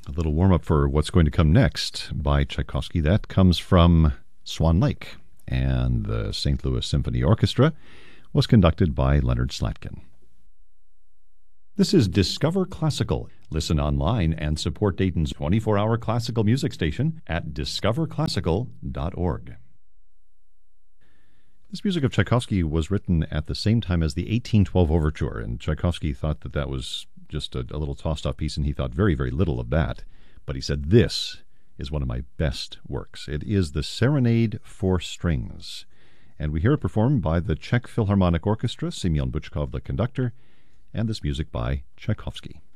A little warm-up for what's going to come next by Tchaikovsky. That comes from Swan Lake, and the St. Louis Symphony Orchestra was conducted by Leonard Slatkin. This is Discover Classical. Listen online and support Dayton's 24-hour classical music station at discoverclassical.org. This music of Tchaikovsky was written at the same time as the 1812 Overture, and Tchaikovsky thought that was just a little tossed-off piece, and he thought very, very little of that. But he said, this is one of my best works. It is the Serenade for Strings, and we hear it performed by the Czech Philharmonic Orchestra, Semyon Buchkov the conductor, and this music by Tchaikovsky.